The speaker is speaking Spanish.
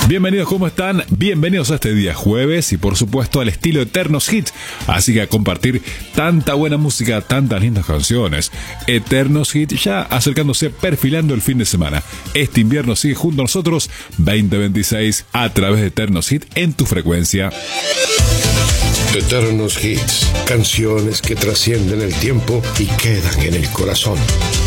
Bienvenidos, ¿cómo están? Bienvenidos a este día jueves y por supuesto al estilo Eternos Hits. Así que a compartir tanta buena música, tantas lindas canciones. Eternos Hits ya acercándose, perfilando el fin de semana. Este invierno sigue junto a nosotros, 2026, a través de Eternos Hits en tu frecuencia. Eternos Hits, canciones que trascienden el tiempo y quedan en el corazón.